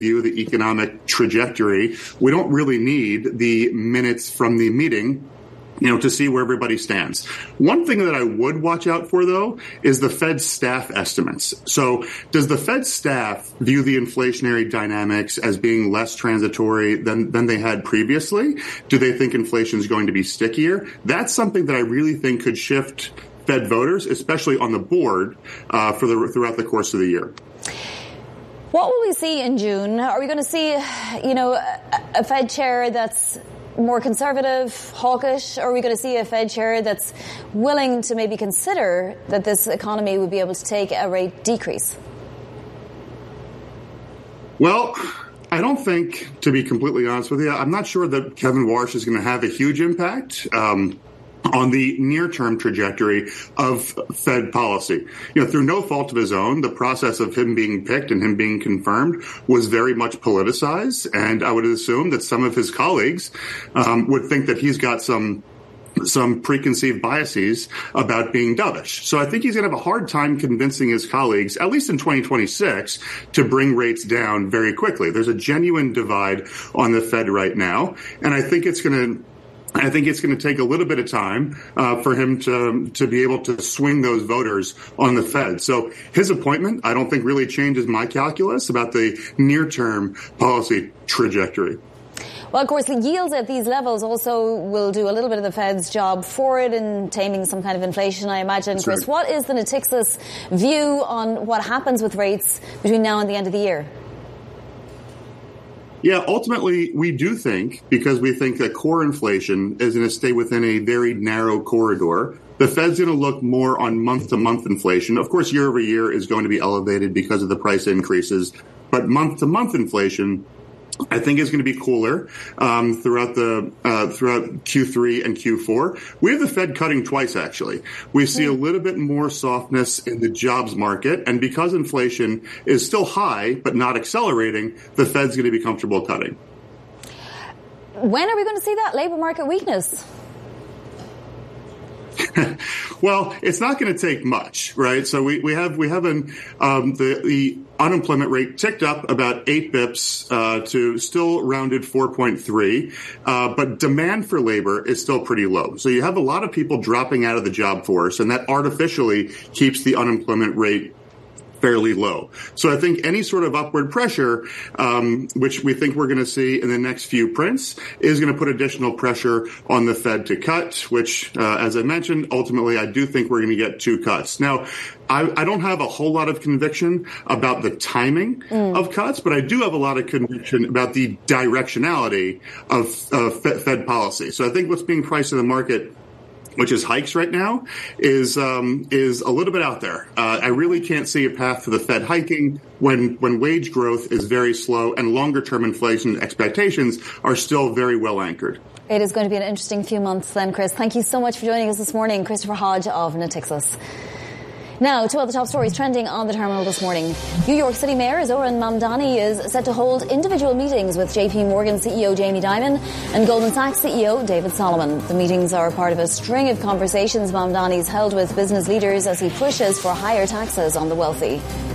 view of the economic trajectory, we don't really need the minutes from the meeting, to see where everybody stands. One thing that I would watch out for, though, is the Fed staff estimates. So does the Fed staff view the inflationary dynamics as being less transitory than they had previously? Do they think inflation is going to be stickier? That's something that I really think could shift Fed voters, especially on the board, throughout the course of the year. What will we see in June? Are we going to see, a Fed chair that's more conservative, hawkish, or are we going to see a Fed chair that's willing to maybe consider that this economy would be able to take a rate decrease? Well, I don't think, to be completely honest with you, I'm not sure that Kevin Warsh is going to have a huge impact on the near-term trajectory of Fed policy. Through no fault of his own, the process of him being picked and him being confirmed was very much politicized, and I would assume that some of his colleagues would think that he's got some preconceived biases about being dovish. So I think he's going to have a hard time convincing his colleagues, at least in 2026, to bring rates down very quickly. There's a genuine divide on the Fed right now, and I think it's going to take a little bit of time for him to be able to swing those voters on the Fed. So his appointment, I don't think really changes my calculus about the near-term policy trajectory. Well, of course, the yields at these levels also will do a little bit of the Fed's job for it in taming some kind of inflation, I imagine. Sure. Chris, what is the Natixis view on what happens with rates between now and the end of the year? Yeah, ultimately, we do think, because we think that core inflation is going to stay within a very narrow corridor, the Fed's going to look more on month-to-month inflation. Of course, year over year is going to be elevated because of the price increases, but month-to-month inflation, I think, is going to be cooler throughout Q3 and Q4. We have the Fed cutting twice, actually. We see a little bit more softness in the jobs market, and because inflation is still high but not accelerating, the Fed's going to be comfortable cutting. When are we going to see that labor market weakness? Well, it's not going to take much, right? So the unemployment rate ticked up about 8 bips to still rounded 4.3, but demand for labor is still pretty low. So you have a lot of people dropping out of the job force, and that artificially keeps the unemployment rate fairly low. So I think any sort of upward pressure, which we think we're going to see in the next few prints, is going to put additional pressure on the Fed to cut, which, as I mentioned, ultimately I do think we're going to get 2 cuts. Now, I don't have a whole lot of conviction about the timing of cuts, but I do have a lot of conviction about the directionality of Fed policy. So I think what's being priced in the market, which is hikes right now, is a little bit out there. I really can't see a path for the Fed hiking when wage growth is very slow and longer-term inflation expectations are still very well anchored. It is going to be an interesting few months then, Chris. Thank you so much for joining us this morning, Christopher Hodge of Natixis. Now, 2 other top stories trending on the terminal this morning. New York City Mayor Zohran Mamdani is set to hold individual meetings with JP Morgan CEO Jamie Dimon and Goldman Sachs CEO David Solomon. The meetings are part of a string of conversations Mamdani's held with business leaders as he pushes for higher taxes on the wealthy.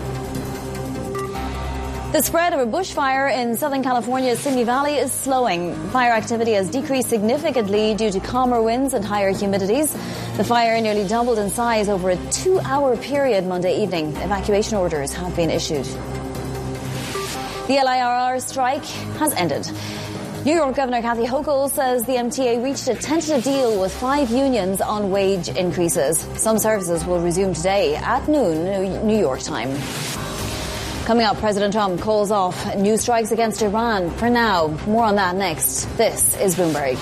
The spread of a bushfire in Southern California's Simi Valley is slowing. Fire activity has decreased significantly due to calmer winds and higher humidities. The fire nearly doubled in size over a 2-hour period Monday evening. Evacuation orders have been issued. The LIRR strike has ended. New York Governor Kathy Hochul says the MTA reached a tentative deal with 5 unions on wage increases. Some services will resume today at noon New York time. Coming up, President Trump calls off new strikes against Iran. For now, more on that next. This is Bloomberg.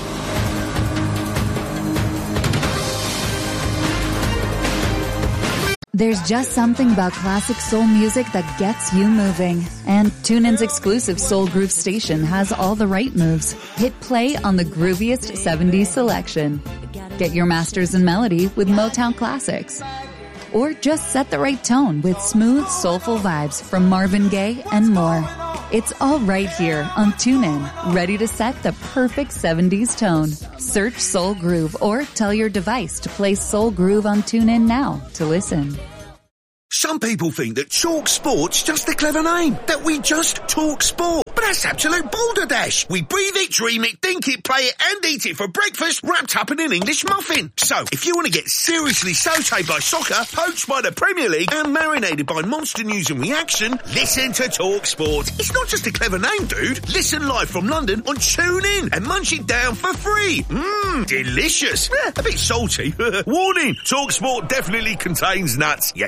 There's just something about classic soul music that gets you moving. And TuneIn's exclusive Soul Groove station has all the right moves. Hit play on the grooviest 70s selection. Get your masters in melody with Motown classics. Or just set the right tone with smooth, soulful vibes from Marvin Gaye and more. It's all right here on TuneIn, ready to set the perfect 70s tone. Search Soul Groove or tell your device to play Soul Groove on TuneIn now to listen. Some people think that Talk Sport's just a clever name, that we just talk sport. But that's absolute balderdash. We breathe it, dream it, think it, play it, and eat it for breakfast, wrapped up in an English muffin. So, if you want to get seriously sautéed by soccer, poached by the Premier League, and marinated by monster news and reaction, listen to Talk Sport. It's not just a clever name, dude. Listen live from London on TuneIn and munch it down for free. Delicious. A bit salty. Warning, Talk Sport definitely contains nuts. Yeah.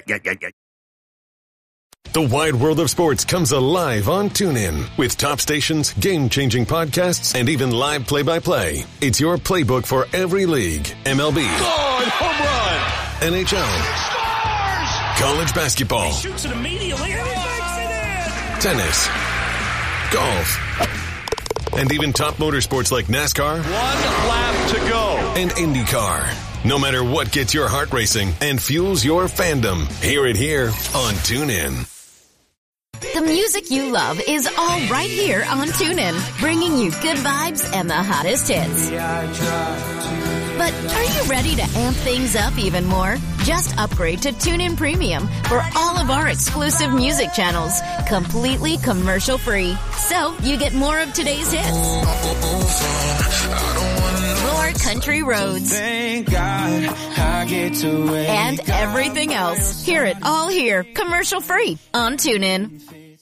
The wide world of sports comes alive on TuneIn with top stations, game-changing podcasts, and even live play-by-play. It's your playbook for every league. MLB. Home run. NHL. Scores! College basketball. He shoots it immediately and he makes it in! Tennis. Golf. And even top motorsports like NASCAR. 1 lap to go. And IndyCar. No matter what gets your heart racing and fuels your fandom, hear it here on TuneIn. The music you love is all right here on TuneIn, bringing you good vibes and the hottest hits. But are you ready to amp things up even more? Just upgrade to TuneIn Premium for all of our exclusive music channels, completely commercial-free. So you get more of today's hits, more country roads, thank God I get to and everything else. Hear it all here, commercial-free on TuneIn.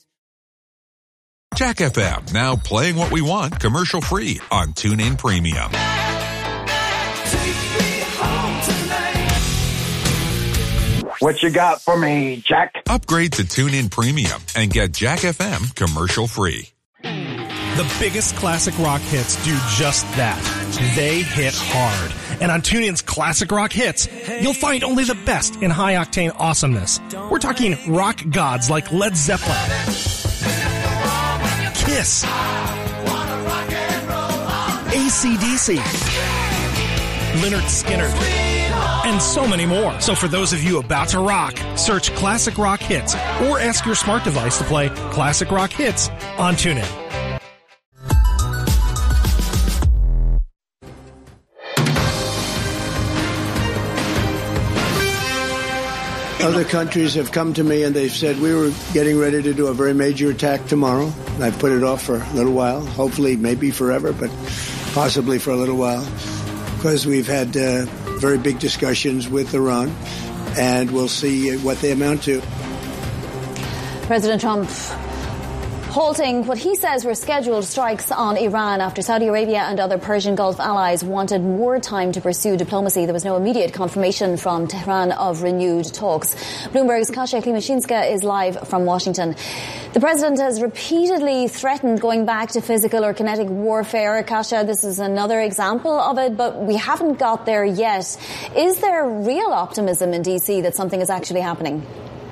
Jack FM, now playing what we want commercial-free on TuneIn Premium. What you got for me, Jack? Upgrade to TuneIn Premium and get Jack FM commercial-free. The biggest classic rock hits do just that. They hit hard. And on TuneIn's Classic Rock Hits, you'll find only the best in high-octane awesomeness. We're talking rock gods like Led Zeppelin, Kiss, AC/DC, Lynyrd Skynyrd, and so many more. So for those of you about to rock, search Classic Rock Hits or ask your smart device to play Classic Rock Hits on TuneIn. Other countries have come to me and they've said we were getting ready to do a very major attack tomorrow. I've put it off for a little while, hopefully maybe forever, but possibly for a little while, because we've had very big discussions with Iran, and we'll see what they amount to. President Trump halting what he says were scheduled strikes on Iran after Saudi Arabia and other Persian Gulf allies wanted more time to pursue diplomacy. There was no immediate confirmation from Tehran of renewed talks. Bloomberg's Kasia Klimashinska is live from Washington. The president has repeatedly threatened going back to physical or kinetic warfare. Kasia, this is another example of it, but we haven't got there yet. Is there real optimism in D.C. that something is actually happening?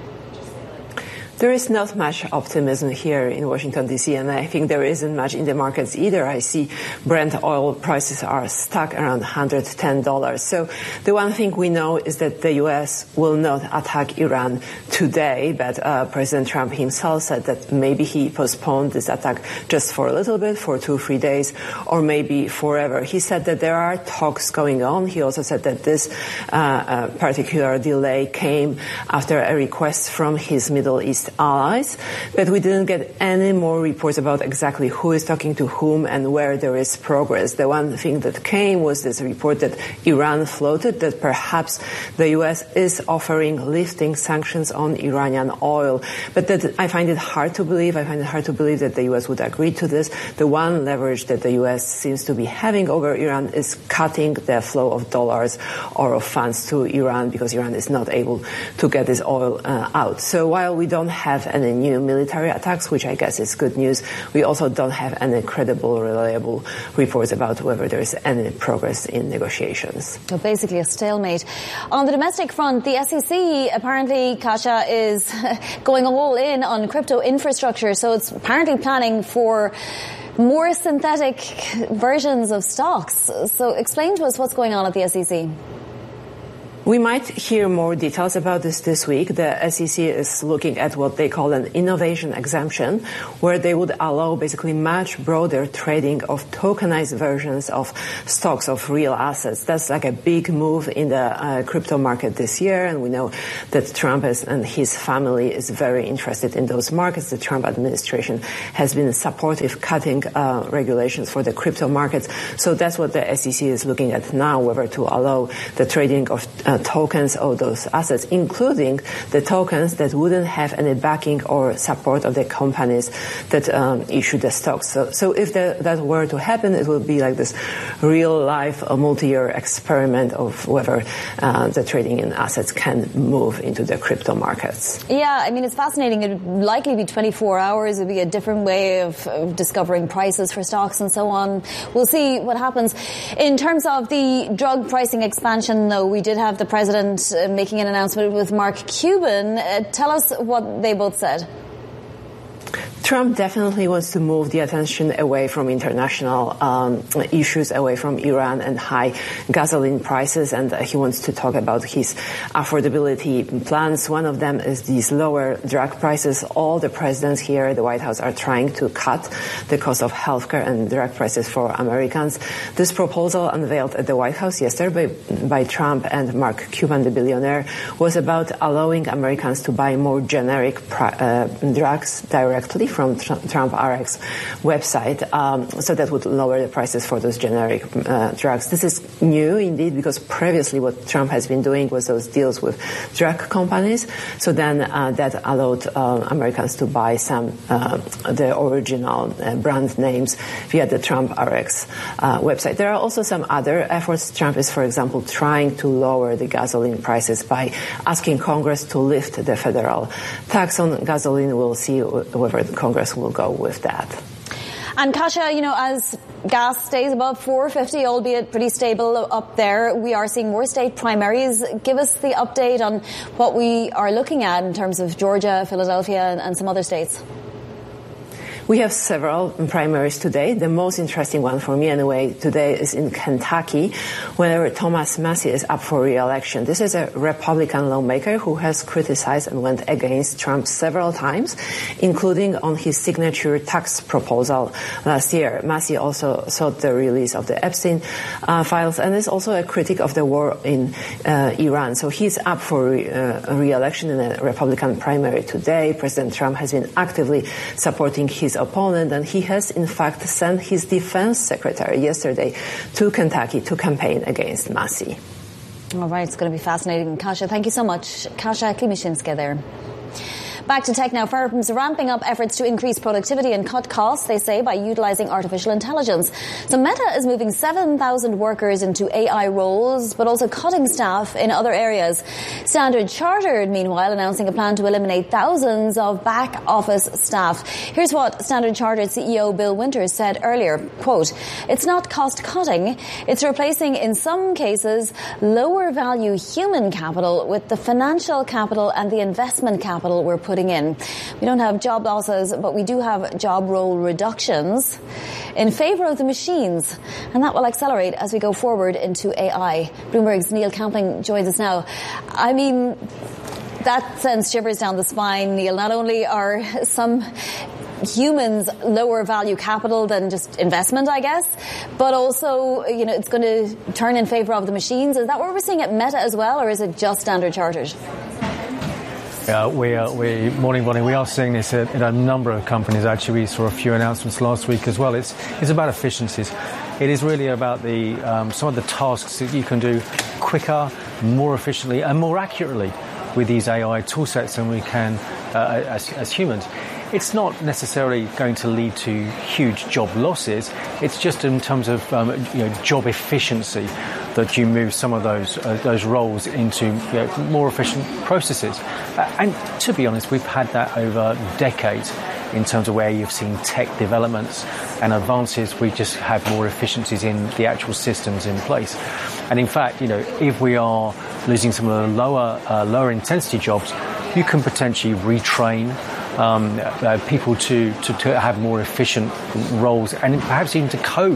There is not much optimism here in Washington, D.C., and I think there isn't much in the markets either. I see Brent oil prices are stuck around $110. So the one thing we know is that the U.S. will not attack Iran today, but President Trump himself said that maybe he postponed this attack just for a little bit, for 2-3 days, or maybe forever. He said that there are talks going on. He also said that this particular delay came after a request from his Middle East allies, but we didn't get any more reports about exactly who is talking to whom and where there is progress. The one thing that came was this report that Iran floated that perhaps the U.S. is offering lifting sanctions on Iranian oil, but that I find it hard to believe. I find it hard to believe that the U.S. would agree to this. The one leverage that the U.S. seems to be having over Iran is cutting the flow of dollars or of funds to Iran because Iran is not able to get this oil out. So while we don't have any new military attacks, which I guess is good news, we also don't have any credible, reliable reports about whether there is any progress in negotiations. So basically a stalemate. On the domestic front, the SEC apparently, Kasia, is going all in on crypto infrastructure. So it's apparently planning for more synthetic versions of stocks. So explain to us what's going on at the SEC. We might hear more details about this week. The SEC is looking at what they call an innovation exemption, where they would allow basically much broader trading of tokenized versions of stocks of real assets. That's like a big move in the crypto market this year, and we know that Trump and his family is very interested in those markets. The Trump administration has been supportive, cutting regulations for the crypto markets. So that's what the SEC is looking at now, whether to allow the trading of tokens of those assets, including the tokens that wouldn't have any backing or support of the companies that issue the stocks. So if that were to happen, it would be like this real-life, multi-year experiment of whether the trading in assets can move into the crypto markets. Yeah, I mean, it's fascinating. It would likely be 24 hours. It would be a different way of discovering prices for stocks and so on. We'll see what happens. In terms of the drug pricing expansion, though, we did have the president making an announcement with Mark Cuban. Tell us what they both said. Trump definitely wants to move the attention away from international issues, away from Iran and high gasoline prices, and he wants to talk about his affordability plans. One of them is these lower drug prices. All the presidents here at the White House are trying to cut the cost of healthcare and drug prices for Americans. This proposal unveiled at the White House yesterday by Trump and Mark Cuban, the billionaire, was about allowing Americans to buy more generic drugs directly from Trump RX website, so that would lower the prices for those generic drugs. This is new indeed, because previously what Trump has been doing was those deals with drug companies. So then that allowed Americans to buy some the original brand names via the Trump RX website. There are also some other efforts. Trump is, for example, trying to lower the gasoline prices by asking Congress to lift the federal tax on gasoline. We'll see whether Congress will go with that. And Kasia, as gas stays above $4.50, albeit pretty stable up there, we are seeing more state primaries. Give us the update on what we are looking at in terms of Georgia, Philadelphia, and some other states. We have several primaries today. The most interesting one for me anyway today is in Kentucky, where Thomas Massie is up for re-election. This is a Republican lawmaker who has criticized and went against Trump several times, including on his signature tax proposal last year. Massie also sought the release of the Epstein files and is also a critic of the war in Iran. So he's up for re-election in a Republican primary today. President Trump has been actively supporting his opponent, and he has in fact sent his defense secretary yesterday to Kentucky to campaign against Massie. All right, it's going to be fascinating. Kasia, thank you so much. Kasia Klimashinska there. Back to tech now. Firms are ramping up efforts to increase productivity and cut costs, they say, by utilizing artificial intelligence. So Meta is moving 7,000 workers into AI roles, but also cutting staff in other areas. Standard Chartered, meanwhile, announcing a plan to eliminate thousands of back office staff. Here's what Standard Chartered CEO Bill Winters said earlier, quote, "It's not cost cutting. It's replacing, in some cases, lower value human capital with the financial capital and the investment capital we're putting in. We don't have job losses, but we do have job role reductions in favor of the machines, and that will accelerate as we go forward into AI." Bloomberg's Neil Campling joins us now. I mean, that sends shivers down the spine, Neil. Not only are some humans lower value capital than just investment, I guess, but also, it's going to turn in favor of the machines. Is that what we're seeing at Meta as well, or is it just Standard Chartered? Morning, Bonnie. We are seeing this in a number of companies. Actually, we saw a few announcements last week as well. It's about efficiencies. It is really about the some of the tasks that you can do quicker, more efficiently, and more accurately with these AI tool sets than we can as humans. It's not necessarily going to lead to huge job losses. It's just in terms of job efficiency that you move some of those roles into more efficient processes. And to be honest, we've had that over decades in terms of where you've seen tech developments and advances. We just have more efficiencies in the actual systems in place. And in fact, if we are losing some of the lower intensity jobs, you can potentially retrain people to have more efficient roles, and perhaps even to code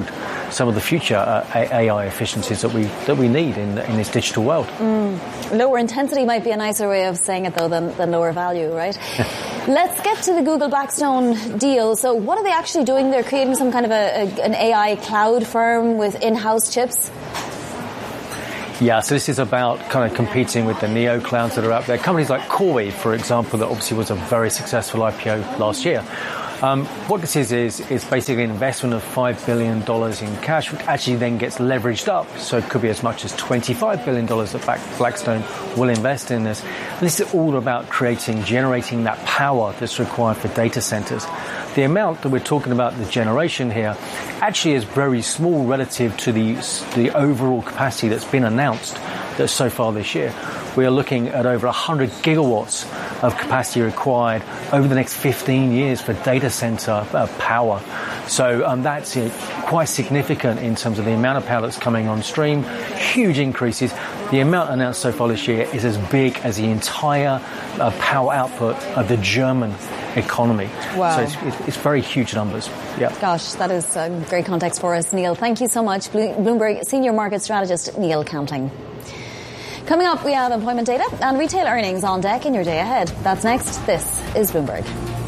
some of the future AI efficiencies that we need in this digital world. Lower intensity might be a nicer way of saying it, though, than lower value, right? Let's get to the Google Blackstone deal. So what are they actually doing? They're creating some kind of an AI cloud firm with in-house chips? Yeah, so this is about kind of competing with the neo clouds that are out there. Companies like CoreWeave, for example, that obviously was a very successful IPO last year. What this is basically an investment of $5 billion in cash, which actually then gets leveraged up. So it could be as much as $25 billion that Blackstone will invest in this. And this is all about generating that power that's required for data centers. The amount that we're talking about, the generation here, actually is very small relative to the overall capacity that's been announced so far this year. We are looking at over 100 gigawatts of capacity required over the next 15 years for data center power. So that's quite significant in terms of the amount of power that's coming on stream. Huge increases. The amount announced so far this year is as big as the entire power output of the German economy. Wow. So it's very huge numbers. Yeah. Gosh, that is great context for us, Neil. Thank you so much. Bloomberg Senior Market Strategist Neil Counting. Coming up, we have employment data and retail earnings on deck in your day ahead. That's next. This is Bloomberg.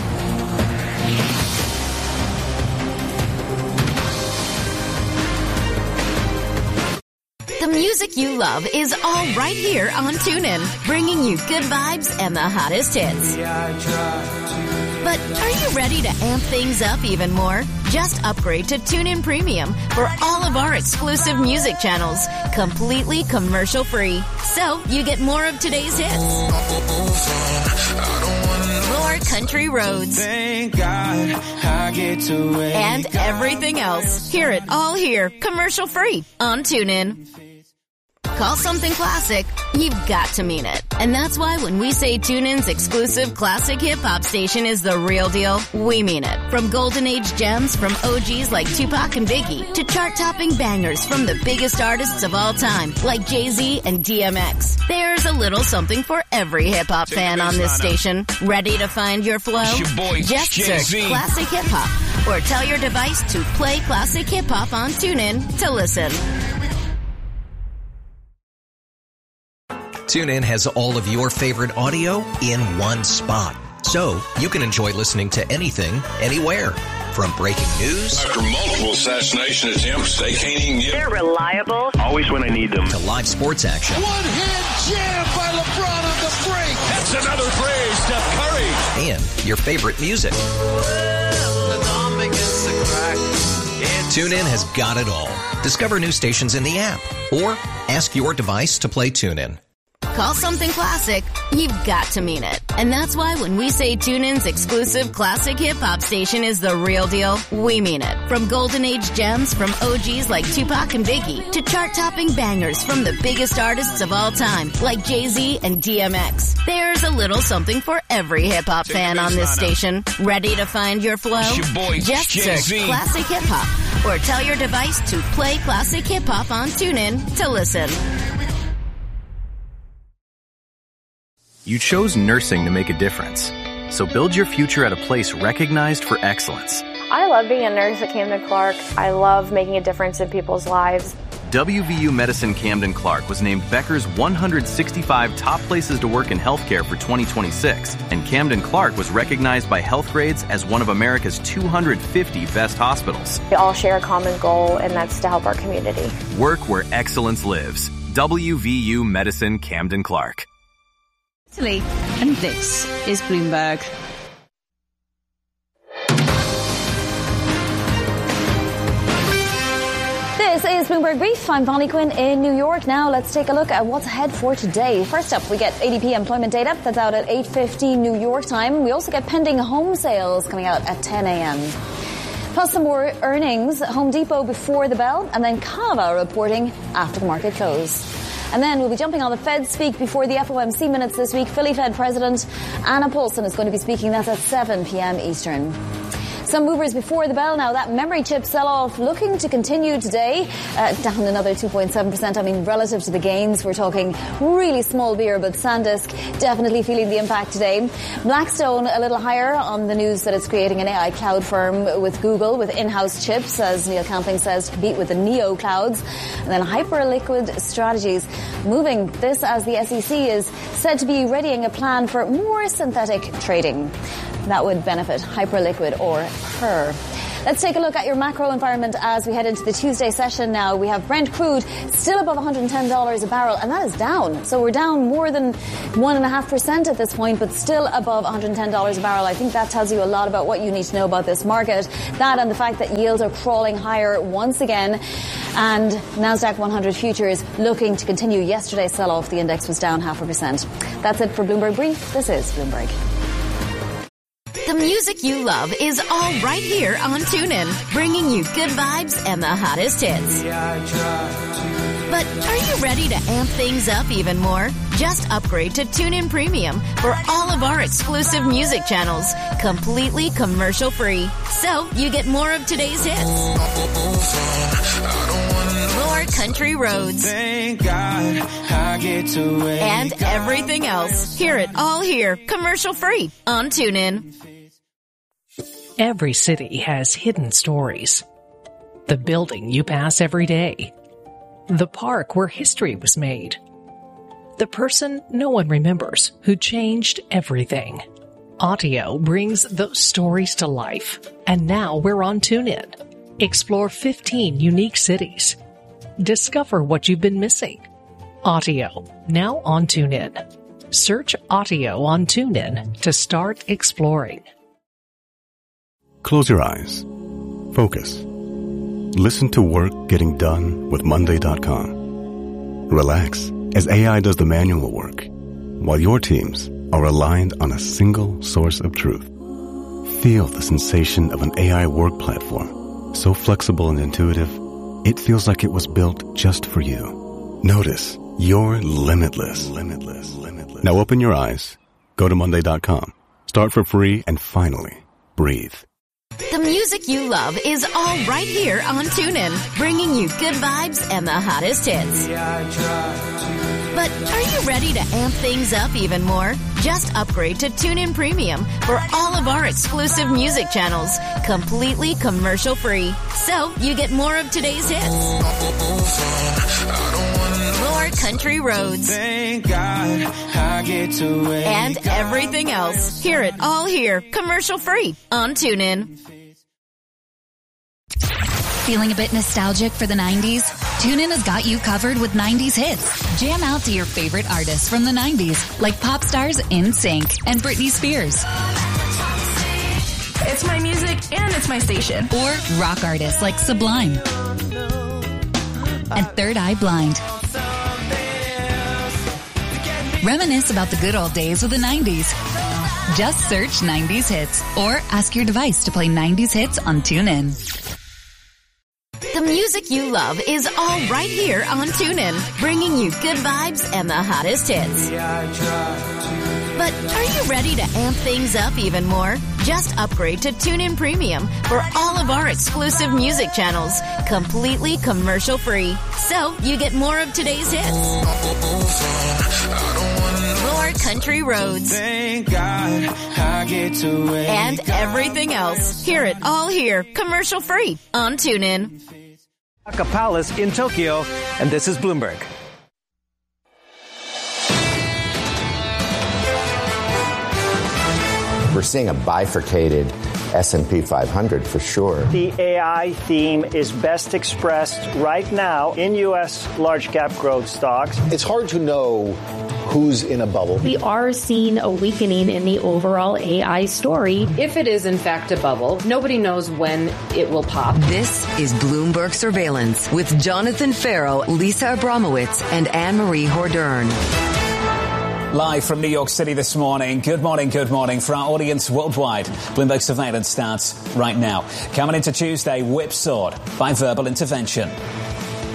The music you love is all right here on TuneIn, bringing you good vibes and the hottest hits. But are you ready to amp things up even more? Just upgrade to TuneIn Premium for all of our exclusive music channels, completely commercial-free. So you get more of today's hits, more country roads, Thank God I get to wake and everything else. Hear it all here, commercial-free on TuneIn. Call something classic, you've got to mean it. And that's why when we say TuneIn's exclusive classic hip-hop station is the real deal, we mean it. From golden age gems from OGs like Tupac and Biggie to chart-topping bangers from the biggest artists of all time like Jay-Z and DMX. There's a little something for every hip-hop fan on this station. Ready to find your flow? Just search Classic Hip-Hop or tell your device to play Classic Hip-Hop on TuneIn to listen. TuneIn has all of your favorite audio in one spot. So you can enjoy listening to anything, anywhere. From breaking news. After multiple assassination attempts, they can't even get... They're reliable. Always when I need them. To live sports action. One-hand jam by LeBron on the break. That's another play, Steph Curry. And your favorite music. TuneIn has got it all. Discover new stations in the app. Or ask your device to play TuneIn. Call something classic, you've got to mean it. And that's why when we say TuneIn's exclusive classic hip-hop station is the real deal, we mean it. From golden age gems from OGs like Tupac and Biggie to chart-topping bangers from the biggest artists of all time like Jay-Z and DMX. There's a little something for every hip-hop fan on this station. Ready to find your flow? Just search Classic Hip-Hop or tell your device to play Classic Hip-Hop on TuneIn to listen. You chose nursing to make a difference. So build your future at a place recognized for excellence. I love being a nurse at Camden Clark. I love making a difference in people's lives. WVU Medicine Camden Clark was named Becker's 165 top places to work in healthcare for 2026, and Camden Clark was recognized by Healthgrades as one of America's 250 best hospitals. We all share a common goal, and that's to help our community. Work where excellence lives. WVU Medicine Camden Clark. And this is Bloomberg. This is Bloomberg Brief. I'm Bonnie Quinn in New York. Now let's take a look at what's ahead for today. First up, we get ADP employment data that's out at 8:50 New York time. We also get pending home sales coming out at 10 a.m. Plus some more earnings, Home Depot before the bell, and then Cava reporting after the market close. And then we'll be jumping on the Fed speak before the FOMC minutes this week. Philly Fed President Anna Paulson is going to be speaking. That's at 7 p.m. Eastern. Some movers before the bell now. That memory chip sell-off looking to continue today, down another 2.7%. I mean, relative to the gains, we're talking really small beer, but SanDisk definitely feeling the impact today. Blackstone a little higher on the news that it's creating an AI cloud firm with Google with in-house chips, as Neil Campling says, to compete with the Neo clouds. And then Hyperliquid Strategies moving this as the SEC is said to be readying a plan for more synthetic trading. That would benefit Hyperliquid or HER. Let's take a look at your macro environment as we head into the Tuesday session now. We have Brent crude still above $110 a barrel, and that is down. So we're down more than 1.5% at this point, but still above $110 a barrel. I think that tells you a lot about what you need to know about this market. That and the fact that yields are crawling higher once again. And NASDAQ 100 futures looking to continue yesterday's sell-off. The index was down 0.5%. That's it for Bloomberg Brief. This is Bloomberg. The music you love is all right here on TuneIn, bringing you good vibes and the hottest hits. But are you ready to amp things up even more? Just upgrade to TuneIn Premium for all of our exclusive music channels, completely commercial free. So you get more of today's hits, more country roads, Thank God I get to wake and everything else. Hear it all here, commercial free on TuneIn. Every city has hidden stories. The building you pass every day. The park where history was made. The person no one remembers who changed everything. Audio brings those stories to life. And now we're on TuneIn. Explore 15 unique cities. Discover what you've been missing. Audio, now on TuneIn. Search Audio on TuneIn to start exploring. Close your eyes. Focus. Listen to work getting done with Monday.com. Relax as AI does the manual work, while your teams are aligned on a single source of truth. Feel the sensation of an AI work platform, so flexible and intuitive, it feels like it was built just for you. Notice you're limitless. Now open your eyes, go to Monday.com, start for free, and finally, breathe. The music you love is all right here on TuneIn, bringing you good vibes and the hottest hits. But are you ready to amp things up even more? Just upgrade to TuneIn Premium for all of our exclusive music channels, completely commercial free. So you get more of today's hits, more country roads, Thank God I get to wake and everything else. Hear it all here, commercial free on TuneIn. Feeling a bit nostalgic for the 90s? TuneIn has got you covered with 90s hits. Jam out to your favorite artists from the 90s, like pop stars NSYNC and Britney Spears. It's my music and it's my station. Or rock artists like Sublime and Third Eye Blind. Reminisce about the good old days of the 90s. Just search 90s hits or ask your device to play 90s hits on TuneIn. The music you love is all right here on TuneIn, bringing you good vibes and the hottest hits. But are you ready to amp things up even more? Just upgrade to TuneIn Premium for all of our exclusive music channels, completely commercial free. So you get more of today's hits, more country roads, Thank God I get to wake and everything else. Hear it all here, commercial free on TuneIn. Osaka Palace in Tokyo, and this is Bloomberg. We're seeing a bifurcated S&P 500 for sure. The AI theme is best expressed right now in U.S. large cap growth stocks. It's hard to know who's in a bubble. We are seeing a weakening in the overall AI story. If it is in fact a bubble, nobody knows when it will pop. This is Bloomberg Surveillance with Jonathan Farrow, Lisa Abramowitz, and Anne-Marie Hordern. Live from New York City this morning. Good morning for our audience worldwide. Bloomberg Surveillance starts right now. Coming into Tuesday, whipsawed by verbal intervention.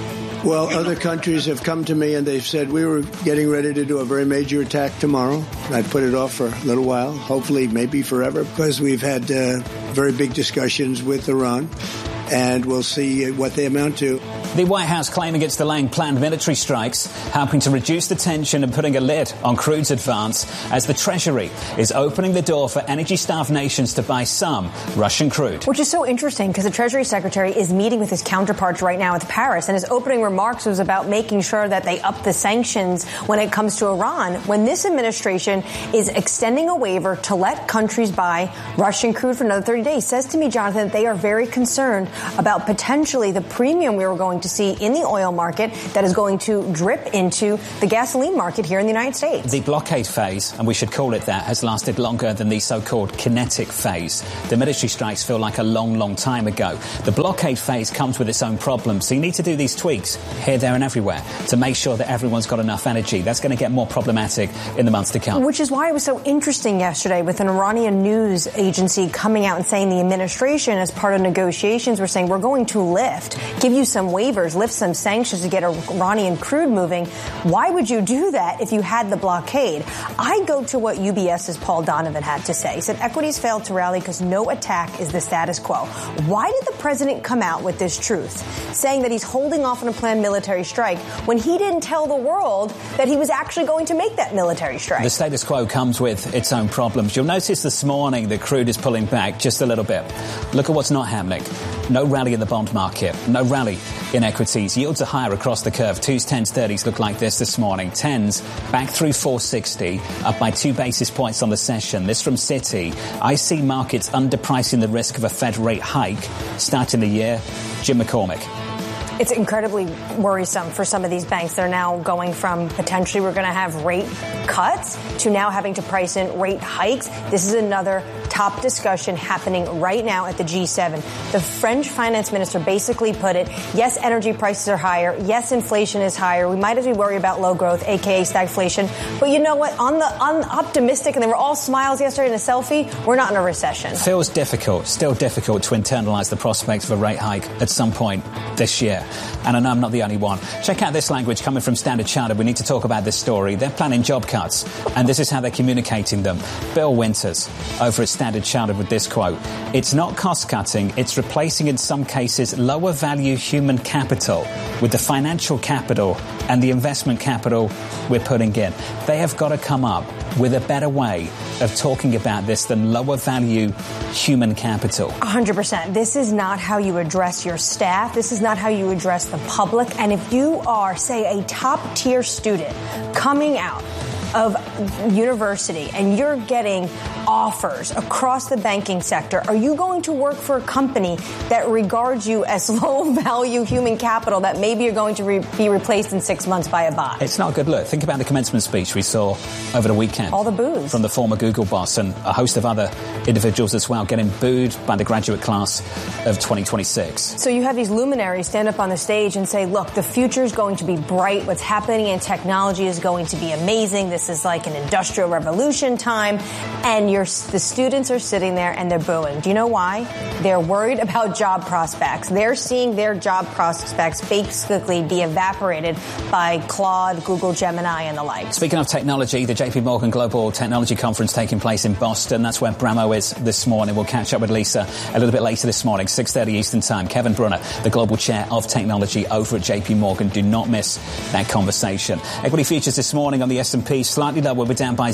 Well, other countries have come to me and they've said we were getting ready to do a very major attack tomorrow. I put it off for a little while, hopefully maybe forever, because we've had very big discussions with Iran, and we'll see what they amount to. The White House claiming it's delaying planned military strikes, helping to reduce the tension and putting a lid on crude's advance as the Treasury is opening the door for energy-starved nations to buy some Russian crude. Which is so interesting because the Treasury Secretary is meeting with his counterparts right now at Paris, and his opening remarks was about making sure that they up the sanctions when it comes to Iran, when this administration is extending a waiver to let countries buy Russian crude for another 30 days. Says to me, Jonathan, they are very concerned about potentially the premium we were going to see in the oil market that is going to drip into the gasoline market here in the United States. The blockade phase, and we should call it that, has lasted longer than the so-called kinetic phase. The military strikes feel like a long, long time ago. The blockade phase comes with its own problems, so you need to do these tweaks here, there and everywhere to make sure that everyone's got enough energy. That's going to get more problematic in the months to come. Which is why it was so interesting yesterday with an Iranian news agency coming out and saying the administration, as part of negotiations, were saying we're going to give you some waivers, lift some sanctions to get Iranian crude moving. Why would you do that if you had the blockade? I go to what UBS's Paul Donovan had to say. He said equities failed to rally because no attack is the status quo. Why did the president come out with this truth, saying that he's holding off on a planned military strike when he didn't tell the world that he was actually going to make that military strike? The status quo comes with its own problems. You'll notice this morning the crude is pulling back just a little bit. Look at what's not happening. No rally in the bond market. No rally in equities. Yields are higher across the curve. 2s, 10s, 30s look like this morning. 10s back through 460, up by 2 basis points on the session. This from Citi. I see markets underpricing the risk of a Fed rate hike starting the year. Jim McCormick. It's incredibly worrisome for some of these banks. They're now going from potentially we're going to have rate cuts to now having to price in rate hikes. This is another top discussion happening right now at the G7. The French finance minister basically put it, yes, energy prices are higher. Yes, inflation is higher. We might as well worry about low growth, a.k.a. stagflation. But you know what? On optimistic, and they were all smiles yesterday in a selfie, we're not in a recession. Feels difficult, still difficult to internalize the prospect of a rate hike at some point this year. And I know I'm not the only one. Check out this language coming from Standard Chartered. We need to talk about this story. They're planning job cuts, and this is how they're communicating them. Bill Winters over at Standard Chartered with this quote. It's not cost-cutting. It's replacing, in some cases, lower-value human capital with the financial capital and the investment capital we're putting in. They have got to come up with a better way of talking about this than lower-value human capital. 100%. This is not how you address your staff. This is not how you address the public. And if you are, say, a top-tier student coming out of university and you're getting offers across the banking sector, are you going to work for a company that regards you as low-value human capital that maybe you're going to be replaced in 6 months by a bot? It's not a good look. Think about the commencement speech we saw over the weekend. All the boos. From the former Google boss and a host of other individuals as well, getting booed by the graduate class of 2026. So you have these luminaries stand up on the stage and say, look, the future is going to be bright. What's happening in technology is going to be amazing. This is like an industrial revolution time. And the students are sitting there and they're booing. Do you know why? They're worried about job prospects. They're seeing their job prospects basically be evaporated by Claude, Google, Gemini, and the like. Speaking of technology, the JP Morgan Global Technology Conference taking place in Boston. That's where Bramo is this morning. We'll catch up with Lisa a little bit later this morning, 6:30 Eastern Time. Kevin Brunner, the Global Chair of Technology over at JP Morgan. Do not miss that conversation. Equity futures this morning on the S&P slightly lower. We're down by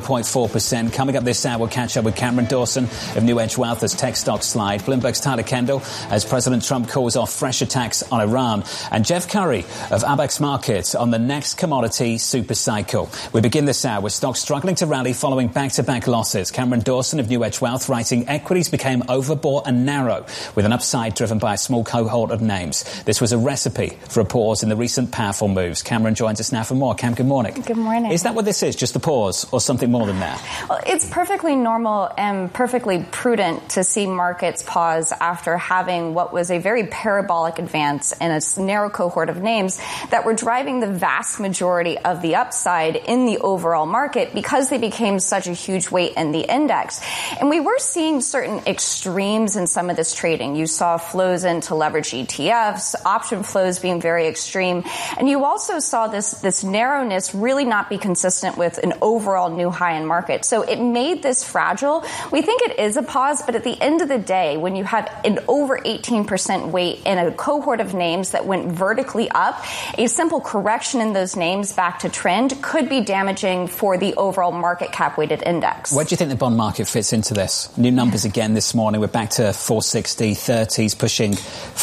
0.4%. Coming up this hour, we'll catch up with Cameron Dawson of New Edge Wealth as tech stocks slide. Bloomberg's Tyler Kendall as President Trump calls off fresh attacks on Iran. And Jeff Curry of Abax Markets on the next commodity super cycle. We begin this hour with stocks struggling to rally following back-to-back losses. Cameron Dawson of New Edge Wealth writing equities became overbought and narrow with an upside driven by a small cohort of names. This was a recipe for a pause in the recent powerful moves. Cameron joins us now for more. Cam, good morning. Good morning. Is that what this this is? Just the pause or something more than that? Well, it's perfectly normal and perfectly prudent to see markets pause after having what was a very parabolic advance in a narrow cohort of names that were driving the vast majority of the upside in the overall market because they became such a huge weight in the index. And we were seeing certain extremes in some of this trading. You saw flows into leverage ETFs, option flows being very extreme, and you also saw this narrowness really not be consistent with an overall new high in market. So it made this fragile. We think it is a pause, but at the end of the day, when you have an over 18% weight in a cohort of names that went vertically up, a simple correction in those names back to trend could be damaging for the overall market cap weighted index. Where do you think the bond market fits into this? New numbers again this morning. We're back to 460, 30s, pushing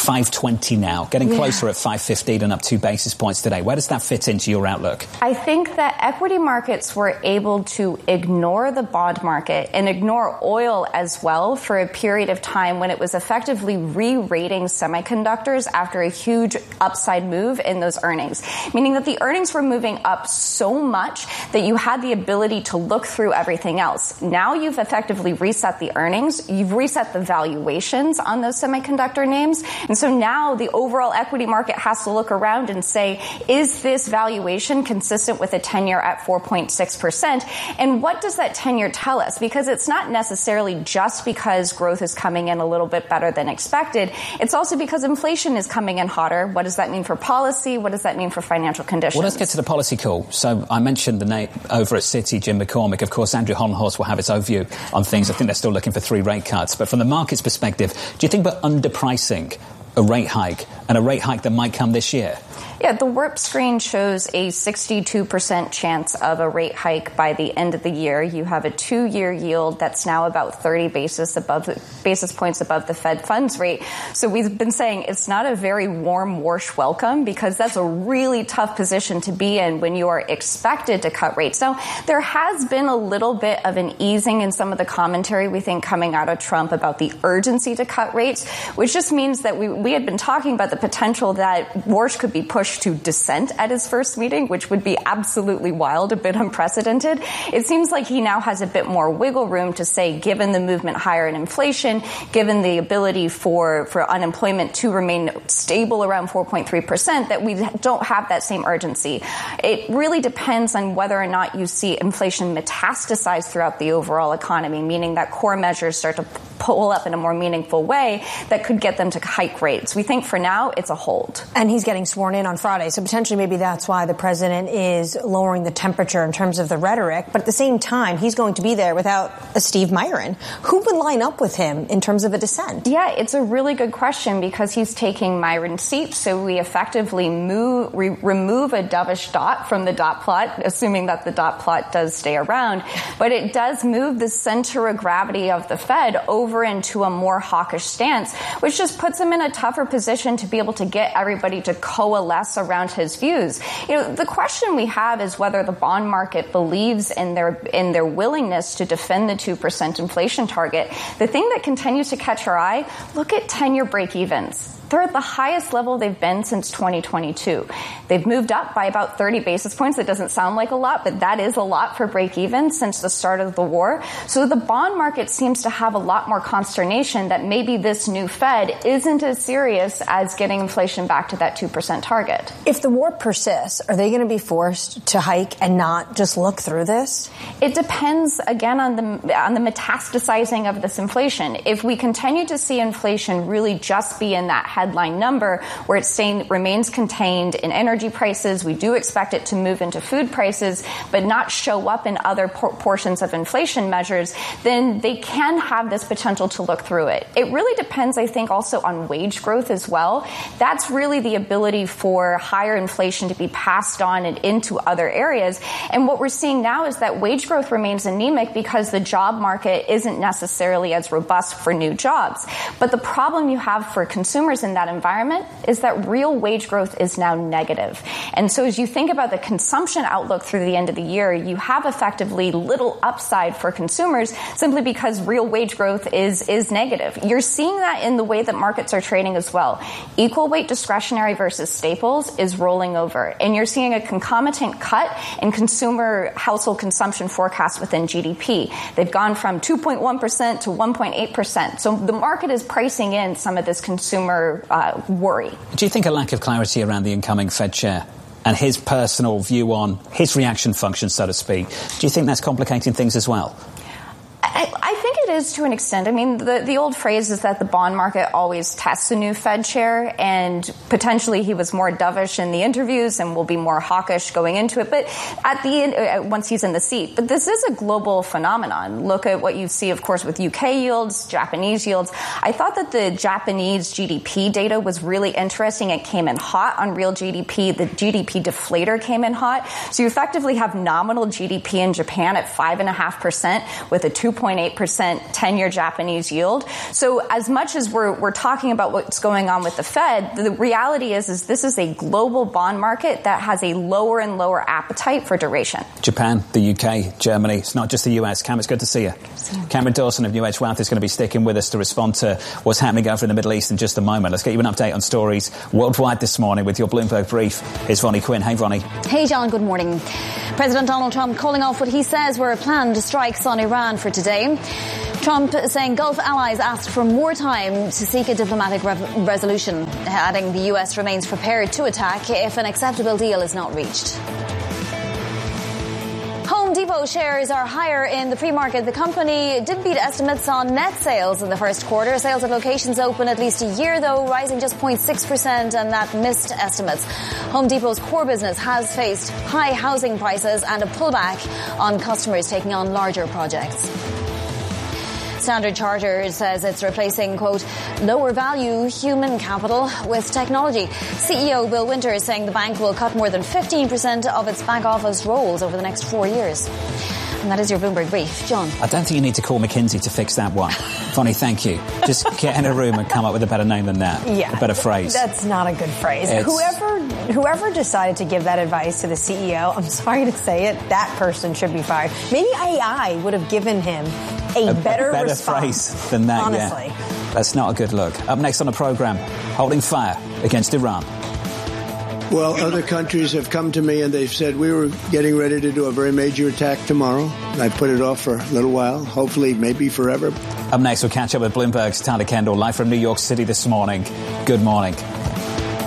520 now, getting closer at 515 and up 2 basis points today. Where does that fit into your outlook? I think that equity markets were able to ignore the bond market and ignore oil as well for a period of time when it was effectively re-rating semiconductors after a huge upside move in those earnings, meaning that the earnings were moving up so much that you had the ability to look through everything else. Now you've effectively reset the earnings, you've reset the valuations on those semiconductor names, and so now the overall equity market has to look around and say, is this valuation consistent with a 10-year at 4.6%? And what does that 10-year tell us? Because it's not necessarily just because growth is coming in a little bit better than expected. It's also because inflation is coming in hotter. What does that mean for policy? What does that mean for financial conditions? Well, let's get to the policy call. So I mentioned the name over at Citi, Jim McCormick. Of course, Andrew Hollenhorst will have his own view on things. I think they're still looking for 3 rate cuts. But from the market's perspective, do you think we're underpricing a rate hike and a rate hike that might come this year? Yeah, the WIRP screen shows a 62% chance of a rate hike by the end of the year. You have a 2-year yield that's now about 30 basis points above the Fed funds rate. So we've been saying it's not a very warm, warsh welcome because that's a really tough position to be in when you are expected to cut rates. Now, there has been a little bit of an easing in some of the commentary, we think, coming out of Trump about the urgency to cut rates, which just means that we had been talking about the potential that Warsh could be pushed to dissent at his first meeting, which would be absolutely wild, a bit unprecedented. It seems like he now has a bit more wiggle room to say, given the movement higher in inflation, given the ability for unemployment to remain stable around 4.3%, that we don't have that same urgency. It really depends on whether or not you see inflation metastasize throughout the overall economy, meaning that core measures start to pull up in a more meaningful way that could get them to hike rates. We think for now it's a hold. And he's getting sworn in on Friday, so potentially maybe that's why the president is lowering the temperature in terms of the rhetoric. But at the same time, he's going to be there without a Steve Myron. Who would line up with him in terms of a dissent? Yeah, it's a really good question because he's taking Myron's seat, so we effectively remove a dovish dot from the dot plot, assuming that the dot plot does stay around. But it does move the center of gravity of the Fed over into a more hawkish stance, which just puts him in a tougher position to be able to get everybody to coalesce around his views. You know, the question we have is whether the bond market believes in their willingness to defend the 2% inflation target. The thing that continues to catch our eye, look at 10-year break-evens. They're at the highest level they've been since 2022. They've moved up by about 30 basis points. That doesn't sound like a lot, but that is a lot for break-even since the start of the war. So the bond market seems to have a lot more consternation that maybe this new Fed isn't as serious as getting inflation back to that 2% target. If the war persists, are they going to be forced to hike and not just look through this? It depends, again, on the metastasizing of this inflation. If we continue to see inflation really just be in that headline number where it remains contained in energy prices, we do expect it to move into food prices, but not show up in other portions of inflation measures, then they can have this potential to look through it. It really depends, I think, also on wage growth as well. That's really the ability for higher inflation to be passed on and into other areas. And what we're seeing now is that wage growth remains anemic because the job market isn't necessarily as robust for new jobs. But the problem you have for consumers in that environment is that real wage growth is now negative. And so as you think about the consumption outlook through the end of the year, you have effectively little upside for consumers simply because real wage growth is negative. You're seeing that in the way that markets are trading as well. Equal weight discretionary versus staples is rolling over. And you're seeing a concomitant cut in consumer household consumption forecasts within GDP. They've gone from 2.1% to 1.8%. So the market is pricing in some of this consumer worry. Do you think a lack of clarity around the incoming Fed chair and his personal view on his reaction function, so to speak, do you think that's complicating things as well? I think it is to an extent. I mean, the old phrase is that the bond market always tests a new Fed chair, and potentially he was more dovish in the interviews and will be more hawkish going into it. But at the end, once he's in the seat, but this is a global phenomenon. Look at what you see, of course, with UK yields, Japanese yields. I thought that the Japanese GDP data was really interesting. It came in hot on real GDP. The GDP deflator came in hot. So you effectively have nominal GDP in Japan at 5.5% with a 2.8% 10-year Japanese yield. So as much as we're talking about what's going on with the Fed, the reality is this is a global bond market that has a lower and lower appetite for duration. Japan, the UK, Germany. It's not just the US. Cam, it's good to see you. Cameron Dawson of New Edge Wealth is going to be sticking with us to respond to what's happening over in the Middle East in just a moment. Let's get you an update on stories worldwide this morning with your Bloomberg Brief. Here's Ronnie Quinn. Hey, Ronnie. Hey, John. Good morning. President Donald Trump calling off what he says were planned strikes on Iran for today. Trump saying Gulf allies asked for more time to seek a diplomatic resolution, adding the US remains prepared to attack if an acceptable deal is not reached. Home Depot shares are higher in the pre-market. The company did beat estimates on net sales in the first quarter. Sales at locations open at least a year, though, rising just 0.6%, and that missed estimates. Home Depot's core business has faced high housing prices and a pullback on customers taking on larger projects. Standard Chartered says it's replacing, quote, lower value human capital with technology. CEO Bill Winter is saying the bank will cut more than 15% of its back office roles over the next 4 years. And that is your Bloomberg Brief. John. I don't think you need to call McKinsey to fix that one. Bonnie, thank you. Just get in a room and come up with a better name than that. Yeah. A better phrase. That's not a good phrase. Whoever decided to give that advice to the CEO, I'm sorry to say it, that person should be fired. Maybe AI would have given him a better response phrase than that, honestly. Yeah. That's not a good look. Up next on the program, holding fire against Iran. Well, other countries have come to me and they've said we were getting ready to do a very major attack tomorrow. I put it off for a little while, hopefully maybe forever. Up next, we'll catch up with Bloomberg's Tyler Kendall, live from New York City this morning. Good morning.